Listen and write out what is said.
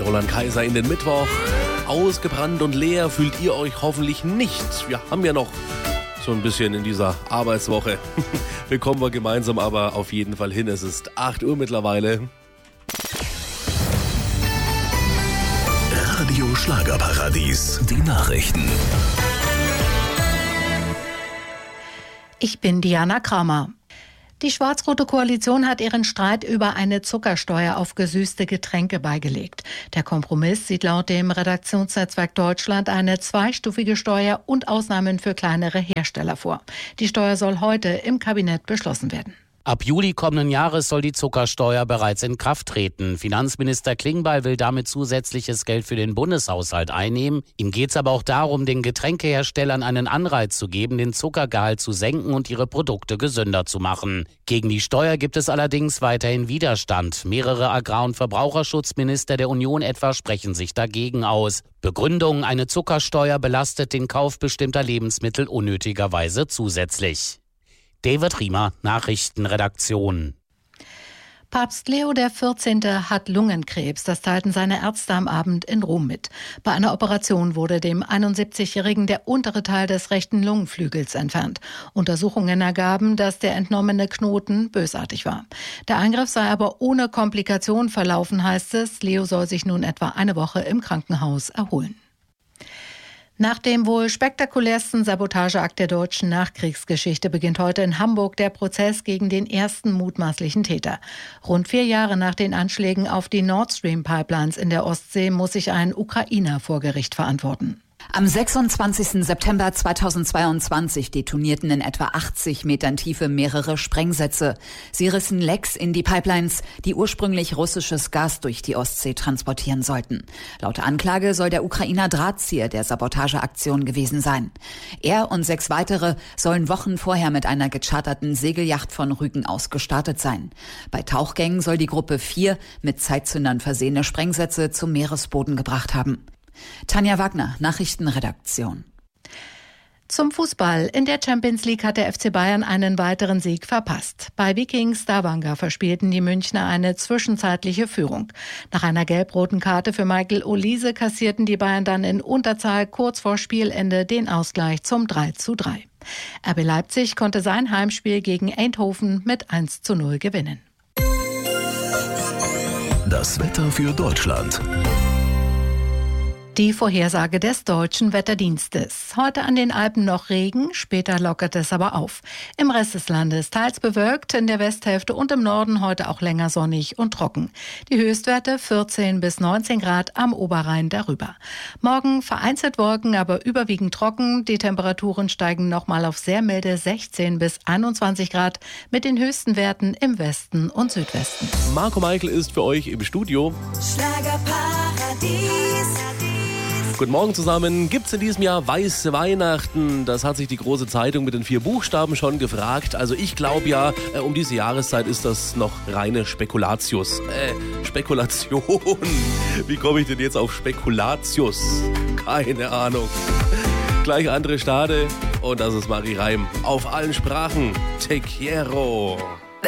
Roland Kaiser in den Mittwoch. Ausgebrannt und leer fühlt ihr euch hoffentlich nicht. Wir haben ja noch so ein bisschen in dieser Arbeitswoche. Bekommen wir gemeinsam aber auf jeden Fall hin. Es ist 8 Uhr mittlerweile. Radio Schlagerparadies, die Nachrichten. Ich bin Diana Kramer. Die schwarz-rote Koalition hat ihren Streit über eine Zuckersteuer auf gesüßte Getränke beigelegt. Der Kompromiss sieht laut dem Redaktionsnetzwerk Deutschland eine zweistufige Steuer und Ausnahmen für kleinere Hersteller vor. Die Steuer soll heute im Kabinett beschlossen werden. Ab Juli kommenden Jahres soll die Zuckersteuer bereits in Kraft treten. Finanzminister Klingbeil will damit zusätzliches Geld für den Bundeshaushalt einnehmen. Ihm geht es aber auch darum, den Getränkeherstellern einen Anreiz zu geben, den Zuckergehalt zu senken und ihre Produkte gesünder zu machen. Gegen die Steuer gibt es allerdings weiterhin Widerstand. Mehrere Agrar- und Verbraucherschutzminister der Union etwa sprechen sich dagegen aus. Begründung: eine Zuckersteuer belastet den Kauf bestimmter Lebensmittel unnötigerweise zusätzlich. David Riemer, Nachrichtenredaktion. Papst Leo XIV. Hat Lungenkrebs. Das teilten seine Ärzte am Abend in Rom mit. Bei einer Operation wurde dem 71-Jährigen der untere Teil des rechten Lungenflügels entfernt. Untersuchungen ergaben, dass der entnommene Knoten bösartig war. Der Eingriff sei aber ohne Komplikation verlaufen, heißt es. Leo soll sich nun etwa eine Woche im Krankenhaus erholen. Nach dem wohl spektakulärsten Sabotageakt der deutschen Nachkriegsgeschichte beginnt heute in Hamburg der Prozess gegen den ersten mutmaßlichen Täter. Rund 4 Jahre nach den Anschlägen auf die Nord Stream Pipelines in der Ostsee muss sich ein Ukrainer vor Gericht verantworten. Am 26. September 2022 detonierten in etwa 80 Metern Tiefe mehrere Sprengsätze. Sie rissen Lecks in die Pipelines, die ursprünglich russisches Gas durch die Ostsee transportieren sollten. Laut Anklage soll der Ukrainer Drahtzieher der Sabotageaktion gewesen sein. Er und 6 weitere sollen Wochen vorher mit einer gecharterten Segelyacht von Rügen aus gestartet sein. Bei Tauchgängen soll die Gruppe 4 mit Zeitzündern versehene Sprengsätze zum Meeresboden gebracht haben. Tanja Wagner, Nachrichtenredaktion. Zum Fußball. In der Champions League hat der FC Bayern einen weiteren Sieg verpasst. Bei Viking Stavanger verspielten die Münchner eine zwischenzeitliche Führung. Nach einer gelb-roten Karte für Michael Olise kassierten die Bayern dann in Unterzahl kurz vor Spielende den Ausgleich zum 3:3. RB Leipzig konnte sein Heimspiel gegen Eindhoven mit 1:0 gewinnen. Das Wetter für Deutschland. Die Vorhersage des Deutschen Wetterdienstes. Heute an den Alpen noch Regen, später lockert es aber auf. Im Rest des Landes teils bewölkt, in der Westhälfte und im Norden heute auch länger sonnig und trocken. Die Höchstwerte 14 bis 19 Grad am Oberrhein darüber. Morgen vereinzelt Wolken, aber überwiegend trocken. Die Temperaturen steigen nochmal auf sehr milde 16 bis 21 Grad mit den höchsten Werten im Westen und Südwesten. Marco Michael ist für euch im Studio. Schlagerparadies. Guten Morgen zusammen. Gibt's in diesem Jahr weiße Weihnachten? Das hat sich die große Zeitung mit den 4 Buchstaben schon gefragt. Also ich glaube ja, um diese Jahreszeit ist das noch reine Spekulation. Wie komme ich denn jetzt auf Spekulatius? Keine Ahnung. Gleich andere Stade und das ist Marie Reim. Auf allen Sprachen. Te quiero.